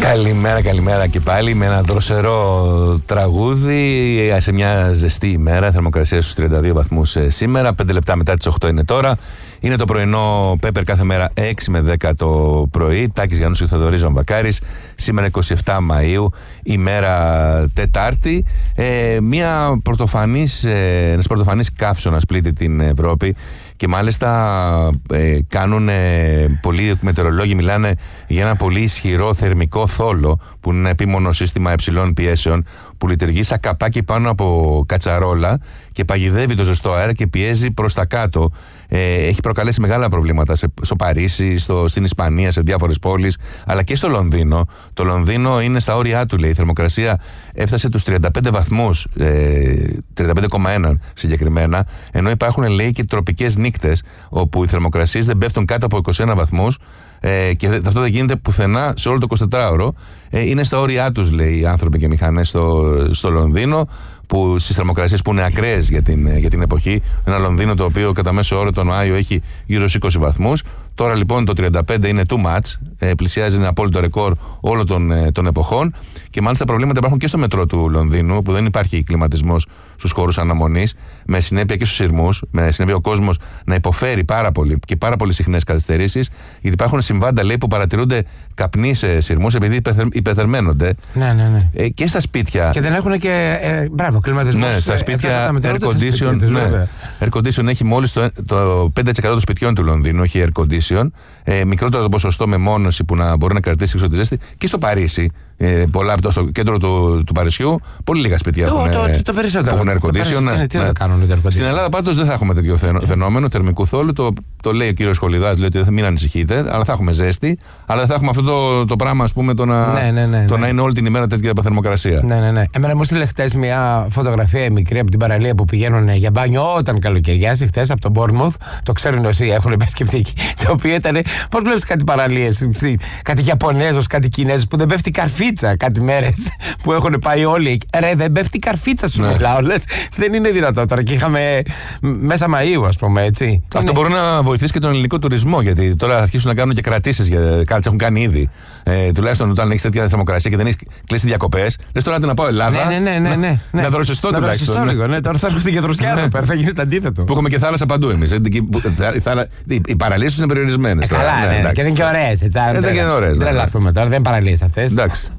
Καλημέρα και πάλι με ένα δροσερό τραγούδι σε μια ζεστή ημέρα. Θερμοκρασία στους 32 βαθμούς σήμερα. 5 λεπτά μετά τις 8 είναι τώρα. Είναι το πρωινό Πέπερ κάθε μέρα 6 με 10 το πρωί. Τάκης Γιαννούς και Θοδωρής Βαμβακάρης. Σήμερα 27 Μαΐου, ημέρα Τετάρτη. Ένας πρωτοφανής καύσωνας πλήττει την Ευρώπη. Και μάλιστα πολλοί μετεωρολόγοι μιλάνε για ένα πολύ ισχυρό θερμικό θόλο, που είναι ένα επίμονο σύστημα υψηλών πιέσεων που λειτουργεί σαν καπάκι πάνω από κατσαρόλα και παγιδεύει το ζεστό αέρα και πιέζει προς τα κάτω. Έχει προκαλέσει μεγάλα προβλήματα στο Παρίσι, στην Ισπανία, σε διάφορες πόλεις, αλλά και στο Λονδίνο. Το Λονδίνο είναι στα όρια του, λέει. Η θερμοκρασία έφτασε τους 35 βαθμούς, 35,1 συγκεκριμένα, ενώ υπάρχουν, λέει, και τροπικές νύκτες όπου οι θερμοκρασίες δεν πέφτουν κάτω από 21 βαθμούς. Και αυτό δεν γίνεται πουθενά σε όλο το 24ωρο. Είναι στα όρια τους, λέει, οι άνθρωποι και οι μηχανές στο Λονδίνο, που στις θερμοκρασίες που είναι ακραίες για την εποχή. Ένα Λονδίνο το οποίο κατά μέσο όρο τον Μάιο έχει γύρω στους 20 βαθμούς. Τώρα λοιπόν το 35 είναι too much, πλησιάζει ένα απόλυτο ρεκόρ όλων των εποχών. Και μάλιστα προβλήματα υπάρχουν και στο μετρό του Λονδίνου, που δεν υπάρχει κλιματισμός στους χώρους αναμονής, με συνέπεια και στους σειρμούς, με συνέπεια ο κόσμος να υποφέρει πάρα πολύ και πάρα πολύ συχνές καθυστερήσεις, γιατί υπάρχουν συμβάντα, λέει, που παρατηρούνται καπνοί σε σειρμούς επειδή υπερθερμαίνονται. Ναι. Και στα σπίτια. Και δεν έχουν και. Μπράβο, κλιματισμό. Ναι, στα σπίτια air condition. Air condition έχει μόλις το 5% των σπιτιών του Λονδίνου έχει air condition. Μικρότερο το ποσοστό με μόνωση που να μπορεί να κρατήσει έξω τη ζέστη. Και στο Παρίσι, πολλά στο κέντρο του Παρισιού, πολύ λίγα σπίτια έχουν air condition. Στην Ελλάδα πάντως δεν θα έχουμε τέτοιο φαινόμενο θερμικού θόλου. Το λέει ο κύριος Χολιδάς, λέει ότι μην ανησυχείτε, αλλά θα έχουμε ζέστη, αλλά δεν θα έχουμε αυτό το πράγμα, ας πούμε, το να είναι όλη την ημέρα τέτοια θερμοκρασία. Ναι. Εμένα μου στείλε χτες μια φωτογραφία μικρή από την παραλία που πηγαίνουν για μπάνιο όταν καλοκαιριάζει, χτες από τον Bournemouth. Το ξέρουν όσοι έχουν επισκεφτεί εκεί. Το οποίο ήταν, πώς βλέπεις κάτι παραλίες, κάτι Ιαπωνέζος, κάτι Κινέζος, που δεν πέφτει καρφίτσα κάτι μέρες που έχουν πάει όλοι. Ρε, δεν πέφτει καρφίτσα σου μιλάω, λες. Δεν είναι δυνατό τώρα. Και είχαμε μέσα Μαΐου, ας πούμε, έτσι. Αυτό μπορεί να βοηθήσει και τον ελληνικό τουρισμό, γιατί τώρα θα αρχίσουν να κάνουν και κρατήσεις, κάτι έχουν κάνει ήδη. Τουλάχιστον όταν έχεις τέτοια θερμοκρασία και δεν έχεις κλείσει διακοπές, λες τώρα να πάω Ελλάδα. Ναι. Να δροσιστώ τουλάχιστον. Ναι, τώρα θα έρχονται και δροσιά, θα γίνει το αντίθετο. Που έχουμε και θάλασσα παντού εμείς. Οι παραλίες είναι περιορισμένες. Καλά, ναι, και δεν είναι και ωραίες. Δεν τρελαθούμε τώρα, δεν είναι παραλίες αυτές. Εντάξει.